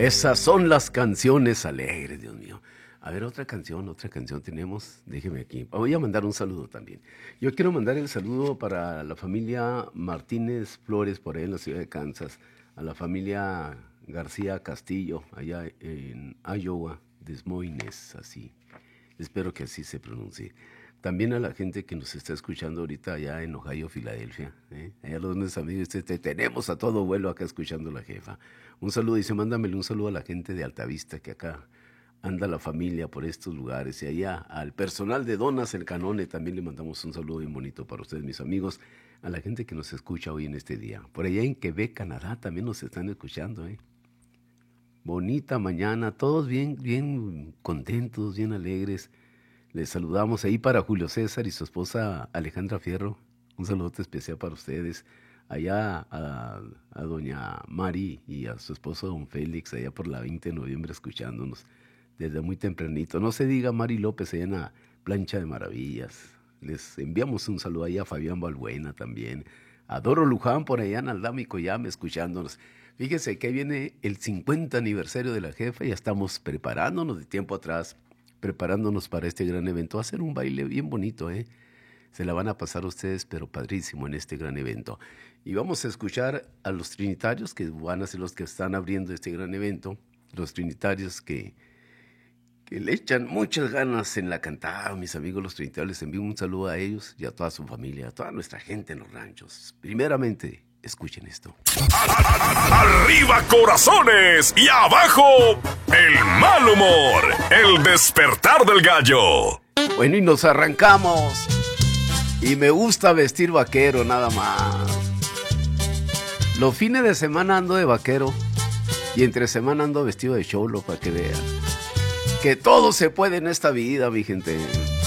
Esas son las canciones alegres, Dios mío. A ver, otra canción tenemos. Déjeme aquí. Voy a mandar un saludo también. Yo quiero mandar el saludo para la familia Martínez Flores, por ahí en la ciudad de Kansas. A la familia García Castillo, allá en Iowa, Des Moines, así. Espero que así se pronuncie. También a la gente que nos está escuchando ahorita allá en Ohio, Filadelfia. Allá los amigos, tenemos a todo vuelo acá escuchando la jefa. Un saludo, dice, mándamele un saludo a la gente de Altavista, que acá anda la familia por estos lugares. Y allá al personal de Donas El Canone también le mandamos un saludo bien bonito para ustedes, mis amigos. A la gente que nos escucha hoy en este día. Por allá en Quebec, Canadá, también nos están escuchando. Bonita mañana, todos bien contentos, bien alegres. Les saludamos ahí para Julio César y su esposa Alejandra Fierro. Un saludote especial para ustedes. Allá a doña Mari y a su esposo don Félix, allá por la 20 de noviembre escuchándonos desde muy tempranito. No se diga Mari López allá en la Plancha de Maravillas. Les enviamos un saludo allá a Fabián Balbuena también. A Doro Luján por allá en Aldama y Coyame escuchándonos. Fíjese que viene el 50 aniversario de la jefa y ya estamos preparándonos de tiempo atrás, preparándonos para este gran evento. Va a ser un baile bien bonito, Se la van a pasar ustedes, pero padrísimo en este gran evento. Y vamos a escuchar a los trinitarios, que van a ser los que están abriendo este gran evento. Los trinitarios que le echan muchas ganas en la cantada, mis amigos los trinitarios. Les envío un saludo a ellos y a toda su familia, a toda nuestra gente en los ranchos. Primeramente, escuchen esto. ¡Arriba corazones! ¡Y abajo el mal humor! El despertar del gallo. Bueno, y nos arrancamos. Y me gusta vestir vaquero, nada más. Los fines de semana ando de vaquero y entre semana ando vestido de cholo, para que vean que todo se puede en esta vida, mi gente.